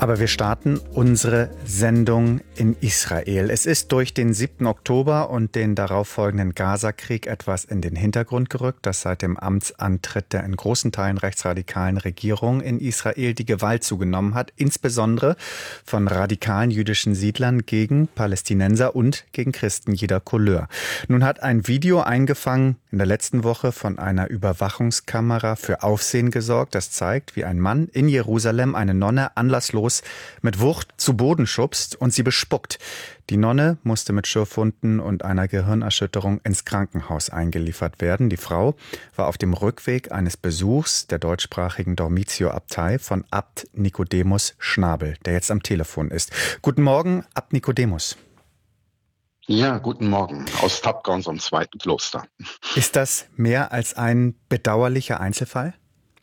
Aber wir starten unsere Sendung in Israel. Es ist durch den 7. Oktober und den darauffolgenden Gazakrieg etwas in den Hintergrund gerückt, dass seit dem Amtsantritt der in großen Teilen rechtsradikalen Regierung in Israel die Gewalt zugenommen hat, insbesondere von radikalen jüdischen Siedlern gegen Palästinenser und gegen Christen jeder Couleur. Nun hat ein Video eingefangen in der letzten Woche von einer Überwachungskamera für Aufsehen gesorgt. Das zeigt, wie ein Mann in Jerusalem eine Nonne anlasslos mit Wucht zu Boden schubst und sie bespuckt. Die Nonne musste mit Schürfwunden und einer Gehirnerschütterung ins Krankenhaus eingeliefert werden. Die Frau war auf dem Rückweg eines Besuchs der deutschsprachigen Dormitio-Abtei von Abt Nikodemus Schnabel, der jetzt am Telefon ist. Guten Morgen, Abt Nikodemus. Ja, guten Morgen aus Tapka, unserem zweiten Kloster. Ist das mehr als ein bedauerlicher Einzelfall?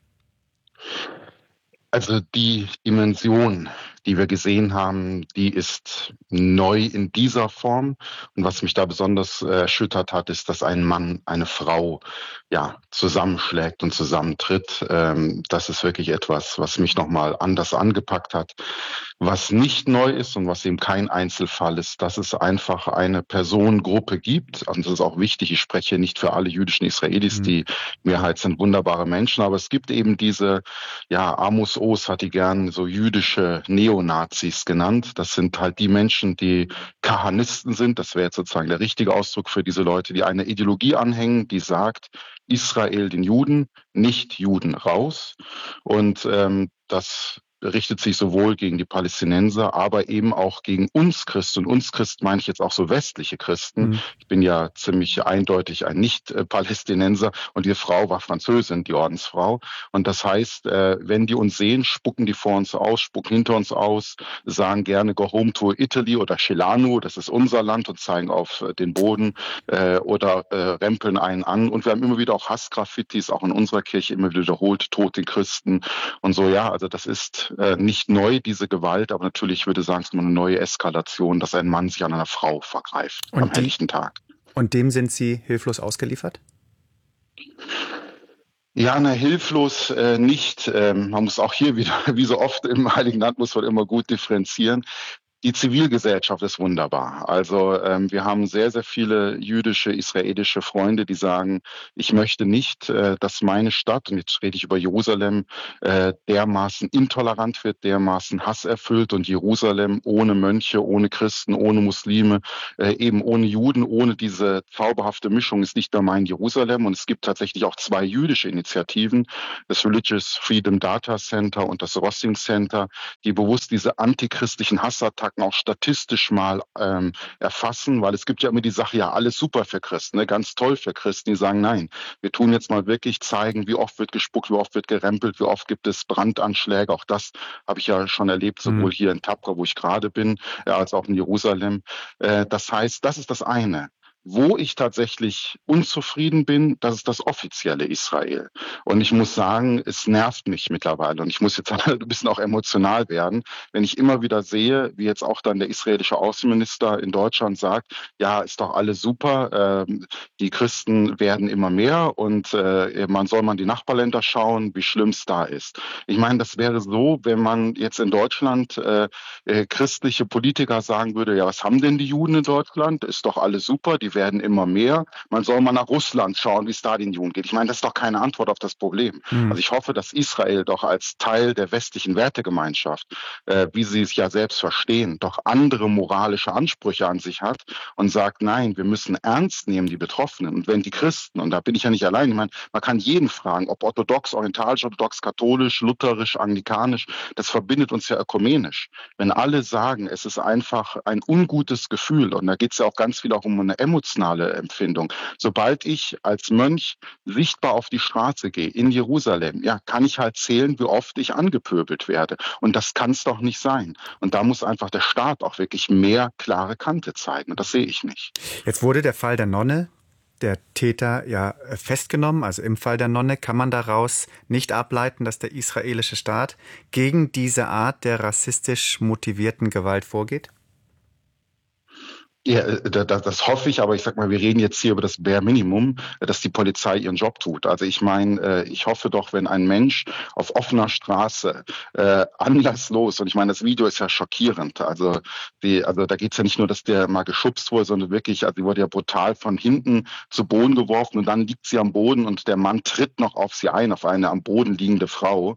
Also die Dimension, die wir gesehen haben, die ist neu in dieser Form. Und was mich da besonders erschüttert hat, ist, dass ein Mann eine Frau zusammenschlägt und zusammentritt. Das ist wirklich etwas, was mich nochmal anders angepackt hat. Was nicht neu ist und was eben kein Einzelfall ist, dass es einfach eine Personengruppe gibt. Und das ist auch wichtig. Ich spreche nicht für alle jüdischen Israelis. Die Mehrheit sind wunderbare Menschen. Aber es gibt eben diese, Amos Oz hat die gern so jüdische Neonazis genannt. Das sind halt die Menschen, die Kahanisten sind. Das wäre jetzt sozusagen der richtige Ausdruck für diese Leute, die eine Ideologie anhängen, die sagt, Israel den Juden, nicht Juden raus. Und das richtet sich sowohl gegen die Palästinenser, aber eben auch gegen uns Christen. Und uns Christen meine ich jetzt auch so westliche Christen. Ich bin ja ziemlich eindeutig ein Nicht-Palästinenser und die Frau war Französin, die Ordensfrau. Und das heißt, wenn die uns sehen, spucken die vor uns aus, spucken hinter uns aus, sagen gerne Go home to Italy oder Celano, das ist unser Land, und zeigen auf den Boden oder rempeln einen an. Und wir haben immer wieder auch Hassgraffitis, auch in unserer Kirche immer wieder wiederholt, Tod den Christen und so. Ja, also das ist nicht neu, diese Gewalt, aber natürlich würde ich sagen, es ist eine neue Eskalation, dass ein Mann sich an einer Frau vergreift am helllichten Tag. Und dem sind Sie hilflos ausgeliefert? Ja, hilflos nicht. Man muss auch hier wieder, wie so oft im Heiligen Land, muss man immer gut differenzieren. Die Zivilgesellschaft ist wunderbar. Also wir haben sehr, sehr viele jüdische, israelische Freunde, die sagen, ich möchte nicht, dass meine Stadt, und jetzt rede ich über Jerusalem, dermaßen intolerant wird, dermaßen hasserfüllt, und Jerusalem ohne Mönche, ohne Christen, ohne Muslime, eben ohne Juden, ohne diese zauberhafte Mischung ist nicht mehr mein Jerusalem. Und es gibt tatsächlich auch zwei jüdische Initiativen, das Religious Freedom Data Center und das Rossing Center, die bewusst diese antichristlichen Hassattacken auch statistisch mal erfassen, weil es gibt ja immer die Sache, ja, alles super für Christen, ne? Ganz toll für Christen, die sagen, nein, wir tun jetzt mal wirklich zeigen, wie oft wird gespuckt, wie oft wird gerempelt, wie oft gibt es Brandanschläge, auch das habe ich ja schon erlebt, sowohl hier in Tapka, wo ich gerade bin, als auch in Jerusalem. Das heißt, das ist das eine. Wo ich tatsächlich unzufrieden bin, das ist das offizielle Israel. Und ich muss sagen, es nervt mich mittlerweile. Und ich muss jetzt ein bisschen auch emotional werden, wenn ich immer wieder sehe, wie jetzt auch dann der israelische Außenminister in Deutschland sagt, ja, ist doch alles super, die Christen werden immer mehr und man soll mal die Nachbarländer schauen, wie schlimm es da ist. Ich meine, das wäre so, wenn man jetzt in Deutschland christliche Politiker sagen würde, ja, was haben denn die Juden in Deutschland? Ist doch alles super, die werden immer mehr. Man soll mal nach Russland schauen, wie es da den Juden geht. Ich meine, das ist doch keine Antwort auf das Problem. Also ich hoffe, dass Israel doch als Teil der westlichen Wertegemeinschaft, wie sie es ja selbst verstehen, doch andere moralische Ansprüche an sich hat und sagt, nein, wir müssen ernst nehmen die Betroffenen. Und wenn die Christen, und da bin ich ja nicht allein, ich meine, man kann jeden fragen, ob orthodox, orientalisch, orthodox, katholisch, lutherisch, anglikanisch, das verbindet uns ja ökumenisch. Wenn alle sagen, es ist einfach ein ungutes Gefühl, und da geht es ja auch ganz viel auch um eine emotionale Empfindung. Sobald ich als Mönch sichtbar auf die Straße gehe in Jerusalem, ja, kann ich halt zählen, wie oft ich angepöbelt werde. Und das kann es doch nicht sein. Und da muss einfach der Staat auch wirklich mehr klare Kante zeigen. Und das sehe ich nicht. Jetzt wurde der Fall der Nonne, der Täter, ja festgenommen. Also im Fall der Nonne kann man daraus nicht ableiten, dass der israelische Staat gegen diese Art der rassistisch motivierten Gewalt vorgeht? Ja, das hoffe ich, aber ich sag mal, wir reden jetzt hier über das Bare Minimum, dass die Polizei ihren Job tut. Also ich meine, ich hoffe doch, wenn ein Mensch auf offener Straße anlasslos, und ich meine, das Video ist ja schockierend. Also da geht's ja nicht nur, dass der mal geschubst wurde, sondern wirklich, also die wurde ja brutal von hinten zu Boden geworfen und dann liegt sie am Boden und der Mann tritt noch auf sie ein, auf eine am Boden liegende Frau.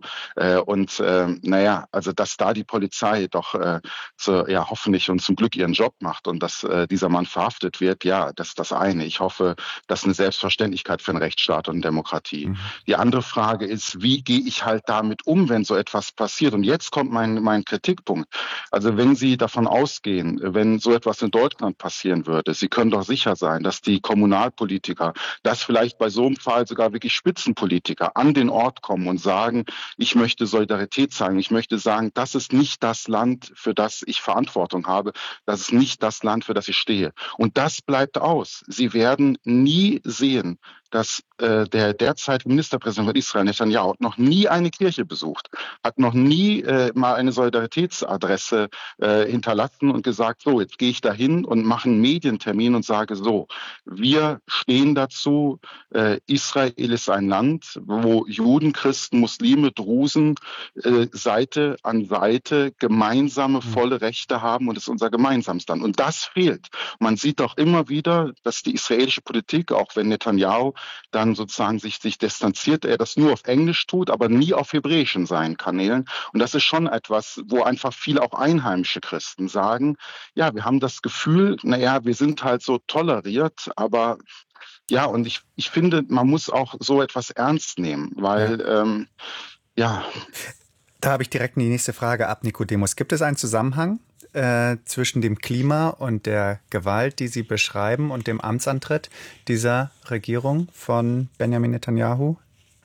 Naja, also dass da die Polizei doch ja hoffentlich und zum Glück ihren Job macht und dass dieser Mann verhaftet wird, ja, das ist das eine. Ich hoffe, das ist eine Selbstverständlichkeit für einen Rechtsstaat und Demokratie. Mhm. Die andere Frage ist, wie gehe ich halt damit um, wenn so etwas passiert? Und jetzt kommt mein Kritikpunkt. Also wenn Sie davon ausgehen, wenn so etwas in Deutschland passieren würde, Sie können doch sicher sein, dass die Kommunalpolitiker, dass vielleicht bei so einem Fall sogar wirklich Spitzenpolitiker an den Ort kommen und sagen, ich möchte Solidarität zeigen, ich möchte sagen, das ist nicht das Land, für das ich Verantwortung habe, das ist nicht das Land, für das ich stehe. Und das bleibt aus. Sie werden nie sehen, dass der derzeitige Ministerpräsident von Israel, Netanyahu, hat noch nie eine Kirche besucht, hat noch nie mal eine Solidaritätsadresse hinterlassen und gesagt, so, jetzt gehe ich dahin und mache einen Medientermin und sage so, wir stehen dazu, Israel ist ein Land, wo Juden, Christen, Muslime, Drusen Seite an Seite gemeinsame volle Rechte haben und es ist unser gemeinsames Land. Und das fehlt. Man sieht auch immer wieder, dass die israelische Politik, auch wenn Netanyahu dann sozusagen sich distanziert, er das nur auf Englisch tut, aber nie auf Hebräisch in seinen Kanälen. Und das ist schon etwas, wo einfach viele auch einheimische Christen sagen, ja, wir haben das Gefühl, naja, wir sind halt so toleriert, aber ja, und ich finde, man muss auch so etwas ernst nehmen, Ja. weil ja. Da habe ich direkt die nächste Frage ab, Nikodemus. Gibt es einen Zusammenhang zwischen dem Klima und der Gewalt, die Sie beschreiben, und dem Amtsantritt dieser Regierung von Benjamin Netanyahu?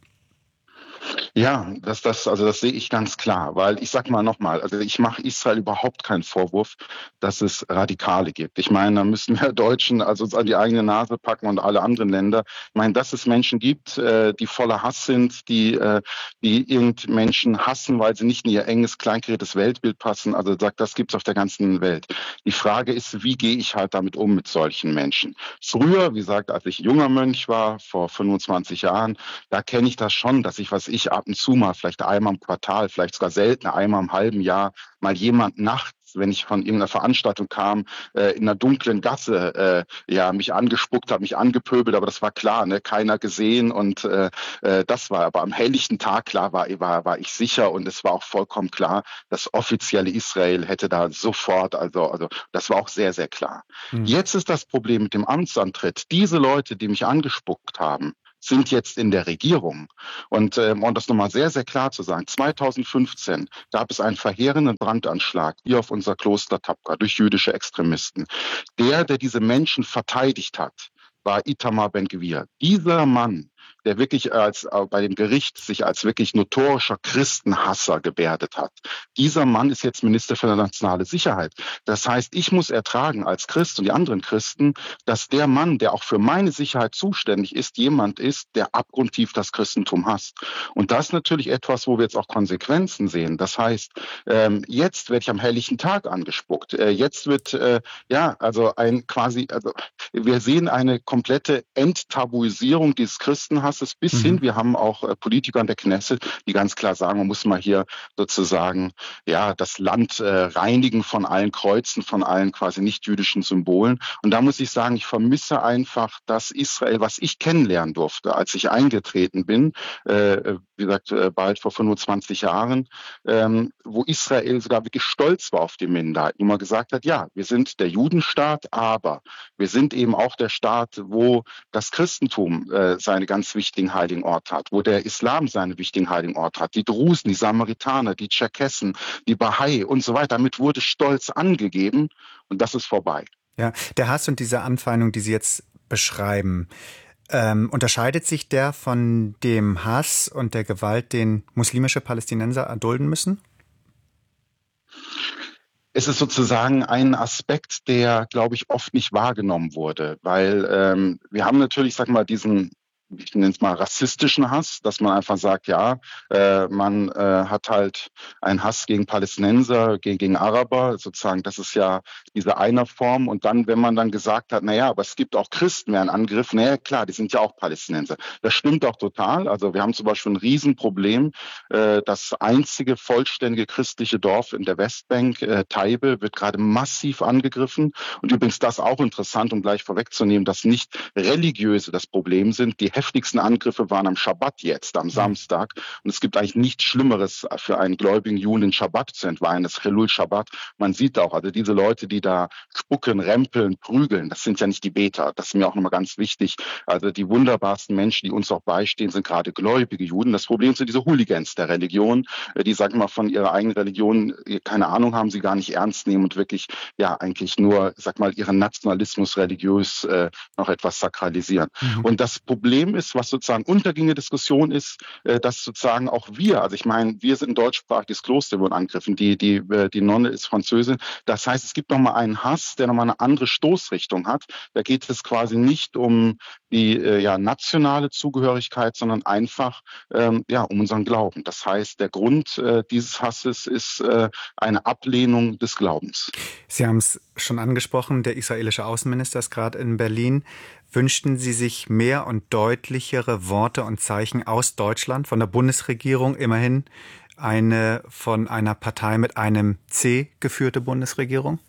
Ja, also das sehe ich ganz klar, weil ich sag mal nochmal, also ich mache Israel überhaupt keinen Vorwurf, dass es Radikale gibt. Ich meine, da müssen wir Deutschen also uns an die eigene Nase packen und alle anderen Länder. Ich meine, dass es Menschen gibt, die voller Hass sind, die irgend Menschen hassen, weil sie nicht in ihr enges, kleingeredes Weltbild passen. Also sagt, das gibt's auf der ganzen Welt. Die Frage ist, wie gehe ich halt damit um mit solchen Menschen? Früher, wie gesagt, als ich junger Mönch war, vor 25 Jahren, da kenne ich das schon, dass ich, was ich ab und zu mal, vielleicht einmal im Quartal, vielleicht sogar selten, einmal im halben Jahr, mal jemand nachts, wenn ich von irgendeiner Veranstaltung kam, in einer dunklen Gasse, ja, mich angespuckt hat, mich angepöbelt, aber das war klar, ne, keiner gesehen und das war, aber am helllichten Tag, klar, war ich sicher und es war auch vollkommen klar, das offizielle Israel hätte da sofort, also das war auch sehr, sehr klar. Hm. Jetzt ist das Problem mit dem Amtsantritt. Diese Leute, die mich angespuckt haben, sind jetzt in der Regierung. Und um das nochmal sehr, sehr klar zu sagen, 2015 gab es einen verheerenden Brandanschlag hier auf unser Kloster Tabqa durch jüdische Extremisten. Der diese Menschen verteidigt hat, war Itamar Ben-Gvir. Dieser Mann, der wirklich bei dem Gericht sich als wirklich notorischer Christenhasser gebärdet hat. Dieser Mann ist jetzt Minister für nationale Sicherheit. Das heißt, ich muss ertragen als Christ und die anderen Christen, dass der Mann, der auch für meine Sicherheit zuständig ist, jemand ist, der abgrundtief das Christentum hasst. Und das ist natürlich etwas, wo wir jetzt auch Konsequenzen sehen. Das heißt, jetzt werde ich am helllichen Tag angespuckt. Jetzt wird also wir sehen eine komplette Enttabuisierung dieses Christenhasses bis hin. Wir haben auch Politiker in der Knesset, die ganz klar sagen, man muss mal hier sozusagen ja das Land reinigen von allen Kreuzen, von allen quasi nicht-jüdischen Symbolen. Und da muss ich sagen, ich vermisse einfach das Israel, was ich kennenlernen durfte, als ich eingetreten bin, wie gesagt, bald vor 25 Jahren, wo Israel sogar wirklich stolz war auf die Minderheit, wo man gesagt hat, ja, wir sind der Judenstaat, aber wir sind eben auch der Staat, wo das Christentum seine ganz wichtigen heiligen Orte hat, wo der Islam seine wichtigen heiligen Orte hat, die Drusen, die Samaritaner, die Tscherkessen, die Bahai und so weiter. Damit wurde Stolz angegeben und das ist vorbei. Ja, der Hass und diese Anfeindung, die Sie jetzt beschreiben, unterscheidet sich der von dem Hass und der Gewalt, den muslimische Palästinenser erdulden müssen? Es ist sozusagen ein Aspekt, der, glaube ich, oft nicht wahrgenommen wurde, weil wir haben natürlich, sag mal, diesen ich nenne es mal rassistischen Hass, dass man einfach sagt, ja, man hat halt einen Hass gegen Palästinenser, gegen Araber, sozusagen, das ist ja diese eine Form. Und dann, wenn man dann gesagt hat, naja, aber es gibt auch Christen, wer einen Angriff, naja, klar, die sind ja auch Palästinenser. Das stimmt auch total. Also wir haben zum Beispiel ein Riesenproblem. Das einzige vollständige christliche Dorf in der Westbank, Taibe, wird gerade massiv angegriffen. Und übrigens das auch interessant, um gleich vorwegzunehmen, dass nicht religiöse das Problem sind. Die heftigsten Angriffe waren am Schabbat jetzt, am Samstag. Und es gibt eigentlich nichts Schlimmeres für einen gläubigen Juden, den Schabbat zu entweihen, das Chilul Shabbat. Man sieht auch, also diese Leute, die da spucken, rempeln, prügeln, das sind ja nicht die Beter. Das ist mir auch nochmal ganz wichtig. Also die wunderbarsten Menschen, die uns auch beistehen, sind gerade gläubige Juden. Das Problem sind diese Hooligans der Religion, die, sagen wir mal, von ihrer eigenen Religion keine Ahnung haben, sie gar nicht ernst nehmen und wirklich ja eigentlich nur, sag mal, ihren Nationalismus religiös noch etwas sakralisieren. Und das Problem ist, was sozusagen unterging in der Diskussion ist, dass sozusagen auch wir, also ich meine, wir sind ein deutschsprachiges Kloster, wurden angegriffen, die Nonne ist Französin. Das heißt, es gibt nochmal einen Hass, der nochmal eine andere Stoßrichtung hat. Da geht es quasi nicht um die nationale Zugehörigkeit, sondern einfach um unseren Glauben. Das heißt, der Grund dieses Hasses ist eine Ablehnung des Glaubens. Sie haben es schon angesprochen, der israelische Außenminister ist gerade in Berlin. Wünschten Sie sich mehr und deutlichere Worte und Zeichen aus Deutschland, von der Bundesregierung, immerhin eine von einer Partei mit einem C geführte Bundesregierung?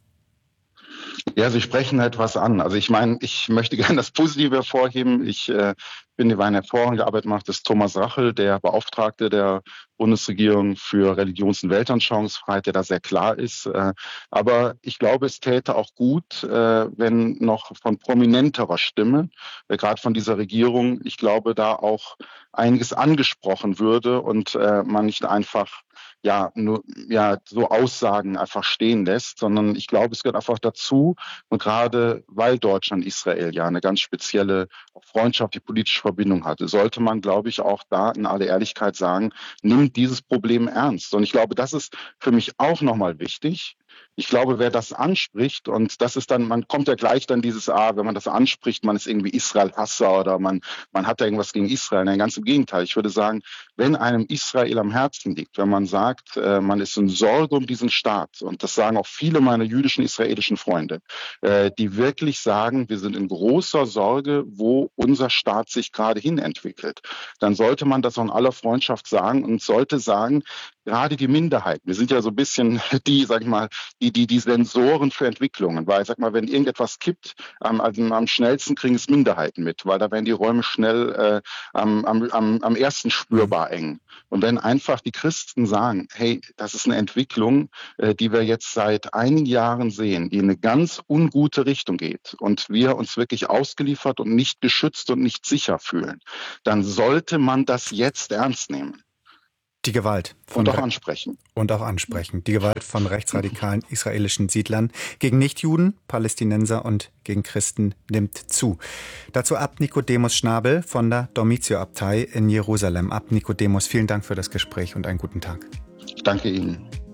Ja, Sie sprechen etwas an. Also ich meine, ich möchte gerne das Positive hervorheben. Ich finde, eine hervorragende Arbeit macht ist Thomas Rachel, der Beauftragte der Bundesregierung für Religions- und Weltanschauungsfreiheit, der da sehr klar ist. Aber ich glaube, es täte auch gut, wenn noch von prominenterer Stimme, gerade von dieser Regierung, ich glaube, da auch einiges angesprochen würde und man nicht einfach so Aussagen einfach stehen lässt, sondern ich glaube, es gehört einfach dazu. Und gerade weil Deutschland Israel ja eine ganz spezielle freundschaftliche politische Verbindung hatte, sollte man, glaube ich, auch da in aller Ehrlichkeit sagen, nimmt dieses Problem ernst. Und ich glaube, das ist für mich auch nochmal wichtig. Ich glaube, wer das anspricht, und das ist dann, man kommt ja gleich dann dieses, wenn man das anspricht, man ist irgendwie Israel-Hasser oder man hat da irgendwas gegen Israel. Nein, ganz im Gegenteil. Ich würde sagen, wenn einem Israel am Herzen liegt, wenn man sagt, man ist in Sorge um diesen Staat, und das sagen auch viele meiner jüdischen israelischen Freunde, die wirklich sagen, wir sind in großer Sorge, wo unser Staat sich gerade hin entwickelt, dann sollte man das auch in aller Freundschaft sagen und sollte sagen, gerade die Minderheiten, wir sind ja so ein bisschen die, sag ich mal, die Sensoren für Entwicklungen, weil, sag mal, wenn irgendetwas kippt, am schnellsten kriegen es Minderheiten mit, weil da werden die Räume schnell am ersten spürbar eng. Und wenn einfach die Christen sagen, hey, das ist eine Entwicklung, die wir jetzt seit einigen Jahren sehen, die in eine ganz ungute Richtung geht und wir uns wirklich ausgeliefert und nicht geschützt und nicht sicher fühlen, dann sollte man das jetzt ernst nehmen. Die Gewalt. Und auch ansprechen. Und auch ansprechen. Die Gewalt von rechtsradikalen israelischen Siedlern gegen Nichtjuden, Palästinenser und gegen Christen nimmt zu. Dazu Abt Nicodemus Schnabel von der Dormitio-Abtei in Jerusalem. Abt Nicodemus, vielen Dank für das Gespräch und einen guten Tag. Ich danke Ihnen.